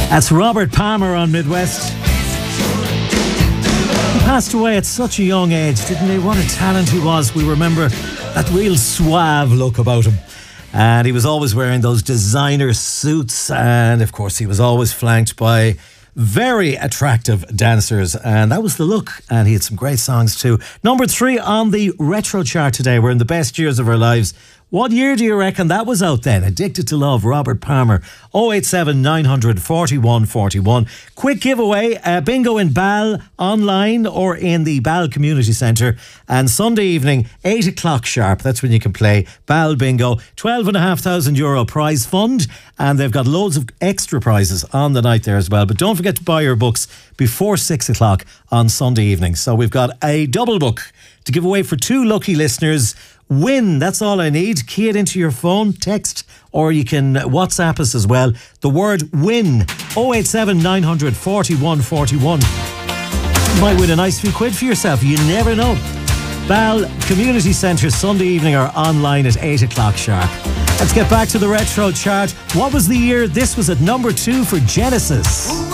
That's Robert Palmer on Midwest. He passed away at such a young age, didn't he? What a talent he was. We remember that real suave look about him. And he was always wearing those designer suits. And of course, he was always flanked by very attractive dancers. And that was the look. And he had some great songs too. Number 3 on the retro chart today. We're in the best years of our lives. What year do you reckon that was out then? Addicted to Love, Robert Palmer. 087 900 41 41. Quick giveaway, bingo in Bal online or in the Bal Community Centre. And Sunday evening, 8 o'clock sharp. That's when you can play Bal Bingo. €12,500 prize fund. And they've got loads of extra prizes on the night there as well. But don't forget to buy your books before 6 o'clock on Sunday evening. So we've got a double book to give away for 2 lucky listeners. Win, that's all I need. Key it into your phone, text, or you can WhatsApp us as well. The word win, 087 900 41 41. You might win a nice few quid for yourself, you never know. Bal Community Centre Sunday evening or online at 8 o'clock sharp. Let's get back to the retro chart. What was the year? This was at number 2 for Genesis.